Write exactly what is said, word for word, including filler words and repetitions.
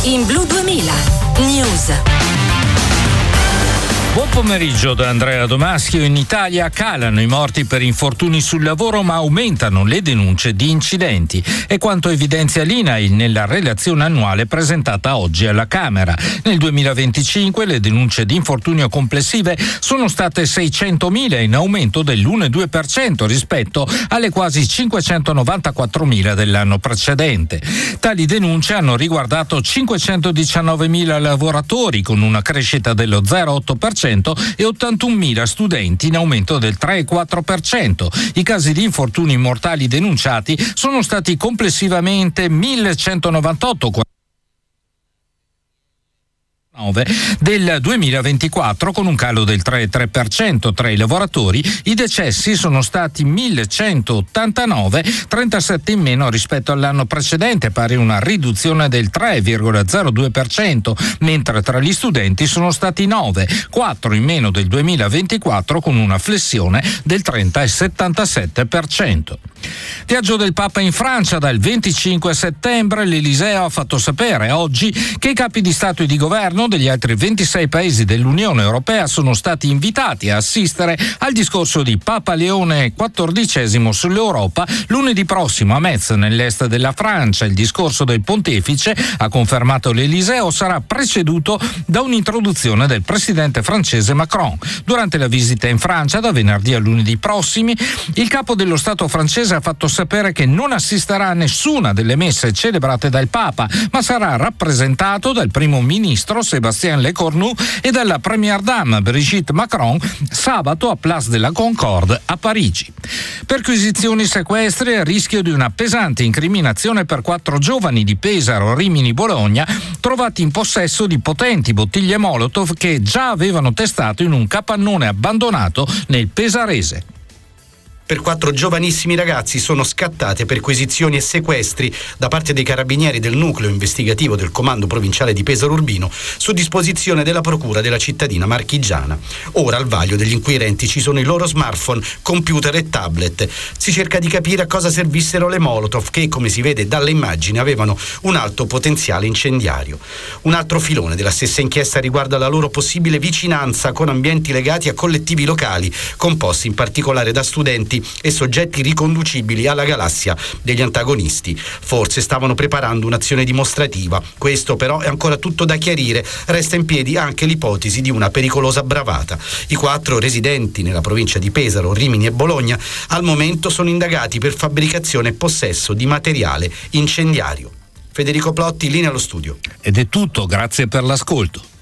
in Blu duemila News. Buon pomeriggio da Andrea Domaschio. In Italia calano i morti per infortuni sul lavoro, ma aumentano le denunce di incidenti. È quanto evidenzia l'I N A I nella relazione annuale presentata oggi alla Camera. Nel duemilaventicinque le denunce di infortunio complessive sono state seicentomila, in aumento dell'uno virgola due per cento rispetto alle quasi cinquecentonovantaquattromila dell'anno precedente. Tali denunce hanno riguardato cinquecentodiciannovemila lavoratori, con una crescita dello zero virgola otto per cento, e ottantunomila studenti, in aumento del tre virgola quattro per cento. I casi di infortuni mortali denunciati sono stati complessivamente millecentonovantotto del duemilaventiquattro, con un calo del tre virgola tre per cento. Tra i lavoratori i decessi sono stati millecentottantanove, trentasette in meno rispetto all'anno precedente, pari a una riduzione del tre virgola zero due per cento, mentre tra gli studenti sono stati nove, quattro in meno del duemilaventiquattro, con una flessione del trenta virgola settantasette per cento. Viaggio del Papa in Francia dal venticinque settembre. L'Eliseo ha fatto sapere oggi che i capi di Stato e di Governo degli altri ventisei paesi dell'Unione Europea sono stati invitati a assistere al discorso di Papa Leone quattordicesimo sull'Europa lunedì prossimo a Metz, nell'est della Francia. Il discorso del pontefice, ha confermato l'Eliseo, sarà preceduto da un'introduzione del presidente francese Macron. Durante la visita in Francia, da venerdì a lunedì prossimi, il capo dello Stato francese ha fatto sapere che non assisterà a nessuna delle messe celebrate dal Papa, ma sarà rappresentato dal primo ministro Sébastien Lecornu e dalla première dame Brigitte Macron sabato a Place de la Concorde a Parigi. Perquisizioni, sequestri e rischio di una pesante incriminazione per quattro giovani di Pesaro, Rimini, Bologna, trovati in possesso di potenti bottiglie Molotov che già avevano testato in un capannone abbandonato nel pesarese. Per quattro giovanissimi ragazzi sono scattate perquisizioni e sequestri da parte dei carabinieri del nucleo investigativo del comando provinciale di Pesaro Urbino, su disposizione della procura della cittadina marchigiana. Ora al vaglio degli inquirenti ci sono i loro smartphone, computer e tablet. Si cerca di capire a cosa servissero le Molotov, che, come si vede dalle immagini, avevano un alto potenziale incendiario. Un altro filone della stessa inchiesta riguarda la loro possibile vicinanza con ambienti legati a collettivi locali, composti in particolare da studenti e soggetti riconducibili alla galassia degli antagonisti. Forse stavano preparando un'azione dimostrativa. Questo però è ancora tutto da chiarire. Resta in piedi anche l'ipotesi di una pericolosa bravata. I quattro residenti nella provincia di Pesaro, Rimini e Bologna al momento sono indagati per fabbricazione e possesso di materiale incendiario. Federico Plotti, linea allo studio. Ed è tutto, grazie per l'ascolto.